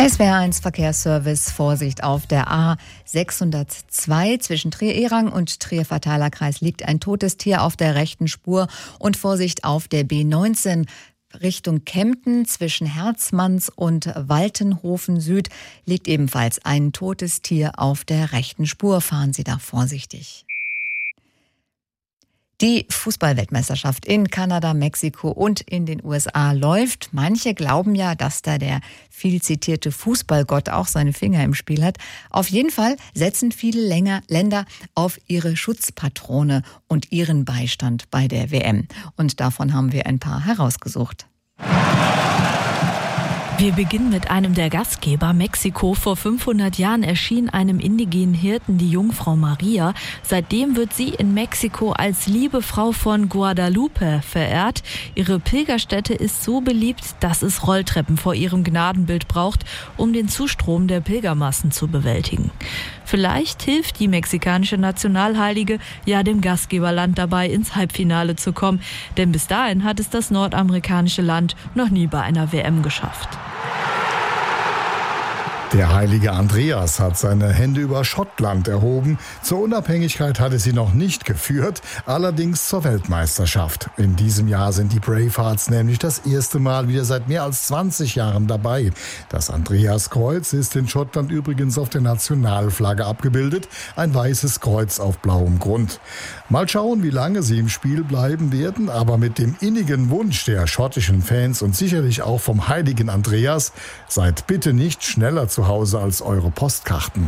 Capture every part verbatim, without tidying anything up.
S W R eins Verkehrsservice, Vorsicht auf der A sechshundertzwei zwischen Trier-Erang und Trier-Verteilerkreis liegt ein totes Tier auf der rechten Spur und Vorsicht auf der B neunzehn Richtung Kempten zwischen Herzmanns und Waltenhofen Süd liegt ebenfalls ein totes Tier auf der rechten Spur. Fahren Sie da vorsichtig. Die Fußball-Weltmeisterschaft in Kanada, Mexiko und in den U S A läuft. Manche glauben ja, dass da der viel zitierte Fußballgott auch seine Finger im Spiel hat. Auf jeden Fall setzen viele Länder auf ihre Schutzpatrone und ihren Beistand bei der W M. Und davon haben wir ein paar herausgesucht. Wir beginnen mit einem der Gastgeber, Mexiko. Vor fünfhundert Jahren erschien einem indigenen Hirten die Jungfrau Maria. Seitdem wird sie in Mexiko als liebe Frau von Guadalupe verehrt. Ihre Pilgerstätte ist so beliebt, dass es Rolltreppen vor ihrem Gnadenbild braucht, um den Zustrom der Pilgermassen zu bewältigen. Vielleicht hilft die mexikanische Nationalheilige ja dem Gastgeberland dabei, ins Halbfinale zu kommen. Denn bis dahin hat es das nordamerikanische Land noch nie bei einer W M geschafft. Der heilige Andreas hat seine Hände über Schottland erhoben. Zur Unabhängigkeit hat es sie noch nicht geführt, allerdings zur Weltmeisterschaft. In diesem Jahr sind die Bravehearts nämlich das erste Mal wieder seit mehr als zwanzig Jahren dabei. Das Andreaskreuz ist in Schottland übrigens auf der Nationalflagge abgebildet, ein weißes Kreuz auf blauem Grund. Mal schauen, wie lange sie im Spiel bleiben werden, aber mit dem innigen Wunsch der schottischen Fans und sicherlich auch vom heiligen Andreas, seid bitte nicht schneller zu Hause als eure Postkarten.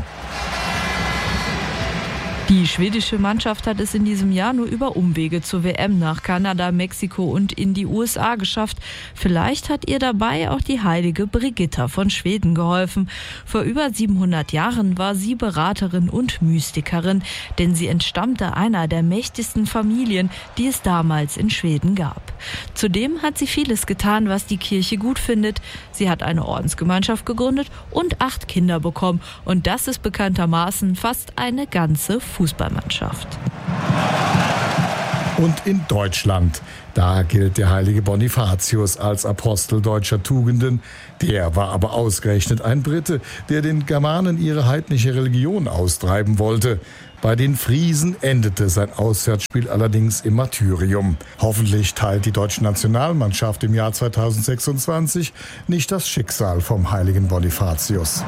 Die schwedische Mannschaft hat es in diesem Jahr nur über Umwege zur W M nach Kanada, Mexiko und in die U S A geschafft. Vielleicht hat ihr dabei auch die heilige Brigitta von Schweden geholfen. Vor über siebenhundert Jahren war sie Beraterin und Mystikerin, denn sie entstammte einer der mächtigsten Familien, die es damals in Schweden gab. Zudem hat sie vieles getan, was die Kirche gut findet. Sie hat eine Ordensgemeinschaft gegründet und acht Kinder bekommen. Und das ist bekanntermaßen fast eine ganze Fußballmannschaft. Und in Deutschland, da gilt der heilige Bonifatius als Apostel deutscher Tugenden. Der war aber ausgerechnet ein Brite, der den Germanen ihre heidnische Religion austreiben wollte. Bei den Friesen endete sein Auswärtsspiel allerdings im Martyrium. Hoffentlich teilt die deutsche Nationalmannschaft im Jahr zweitausendsechsundzwanzig nicht das Schicksal vom heiligen Bonifatius.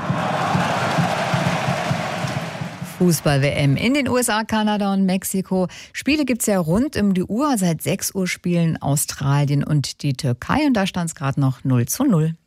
Fußball-W M in den U S A, Kanada und Mexiko. Spiele gibt's ja rund um die Uhr. Seit sechs Uhr spielen Australien und die Türkei und da stand es gerade noch null zu null.